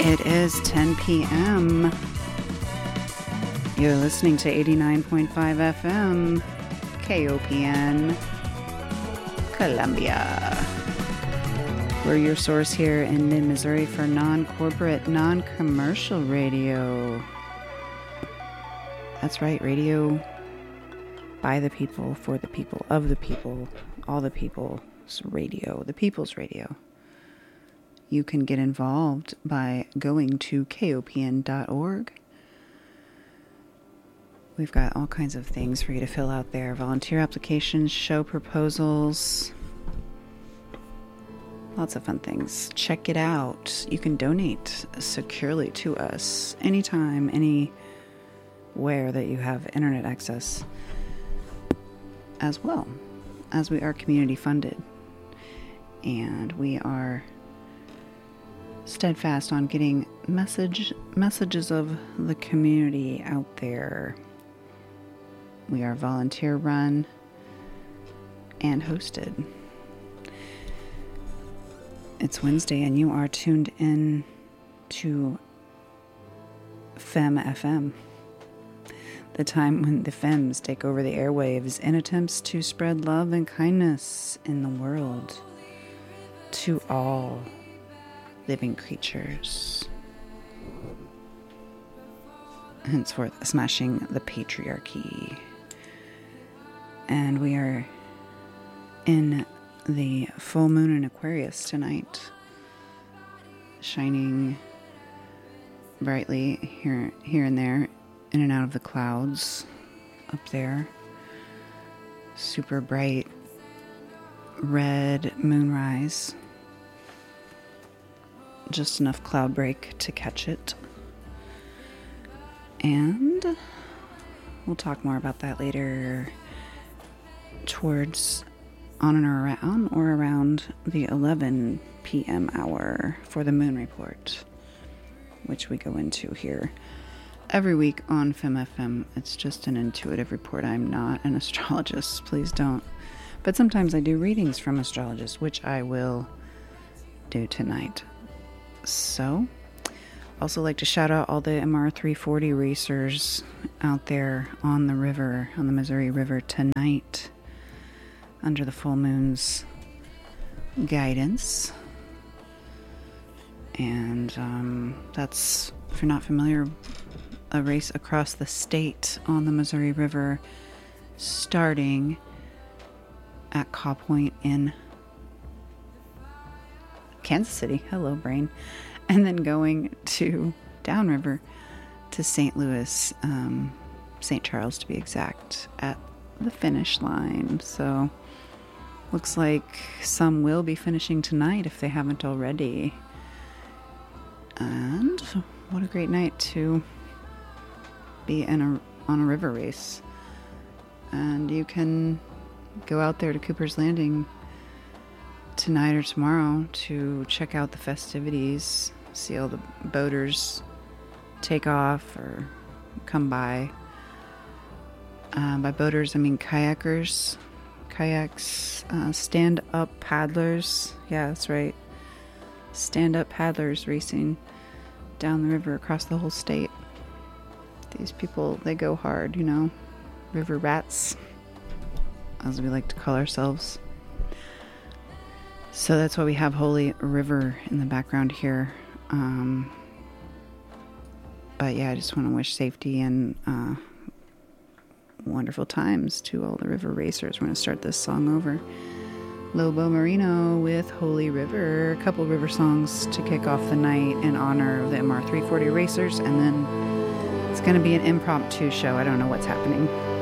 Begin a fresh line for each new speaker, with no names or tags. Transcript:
It is 10 p.m. You're listening to 89.5 FM, KOPN, Columbia. We're your source here in mid-Missouri for non-corporate, non-commercial radio. That's right, radio by the people, for the people, of the people, all the people's radio, the people's radio. You can get involved by going to kopn.org. We've got all kinds of things for you to fill out there. Volunteer applications, show proposals, lots of fun things. Check it out. You can donate securely to us anytime, anywhere that you have internet access, as well as we are community funded. And we are steadfast on getting messages of the community out there. We are volunteer run and hosted. It's Wednesday and you are tuned in to Femme FM, the time when the femmes take over the airwaves in attempts to spread love and kindness in the world to all living creatures, henceforth smashing the patriarchy. And we are in the full moon in Aquarius tonight, shining brightly here and there, in and out of the clouds up there. Super bright red moonrise. Just enough cloud break to catch it. And we'll talk more about that later, towards on or around the 11 p.m. hour for the moon report, which we go into here every week on FemFM. It's just an intuitive report. I'm not an astrologist, please don't. But sometimes I do readings from astrologists, which I will do tonight. So, also like to shout out all the MR340 racers out there on the river, on the Missouri River tonight, under the full moon's guidance. And that's, if you're not familiar, a race across the state on the Missouri River, starting at Caw Point in Kansas City, hello brain, and then going to downriver to St. Louis, St. Charles to be exact, at the finish line. So looks like some will be finishing tonight if they haven't already. And what a great night to be on a river race. And you can go out there to Cooper's Landing tonight or tomorrow to check out the festivities, see all the boaters take off or come by. By boaters, I mean kayakers, kayaks, stand-up paddlers. Yeah, that's right. Stand-up paddlers racing down the river across the whole state. These people, they go hard, you know. River rats, as we like to call ourselves. So that's why we have Holy River in the background here. But yeah, I just want to wish safety and wonderful times to all the river racers. We're going to start this song over. Lobo Marino with Holy River. A couple river songs to kick off the night in honor of the MR340 racers. And then it's going to be an impromptu show. I don't know what's happening.